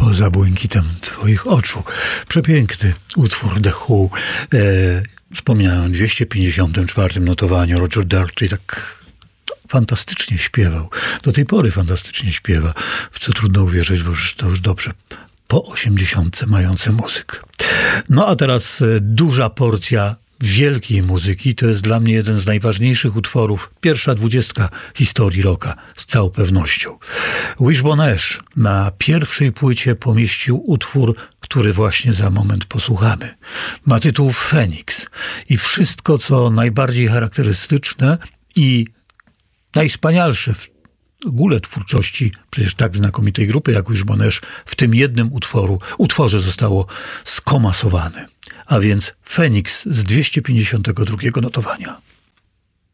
Poza błękitem twoich oczu. Przepiękny utwór The Who. Wspomniałem, w 254 notowaniu Roger Daltrey tak fantastycznie śpiewał. Do tej pory fantastycznie śpiewa, w co trudno uwierzyć, bo to już dobrze po 80 mający muzyk. No a teraz duża porcja wielkiej muzyki. To jest dla mnie jeden z najważniejszych utworów, pierwsza 20 historii rocka, z całą pewnością. Wishbone Ash na pierwszej płycie pomieścił utwór, który właśnie za moment posłuchamy. Ma tytuł Phoenix i wszystko, co najbardziej charakterystyczne i najwspanialsze w ogóle twórczości przecież tak znakomitej grupy jak Wishbone Ash w tym jednym utworze zostało skomasowane. A więc Phoenix z 252 notowania.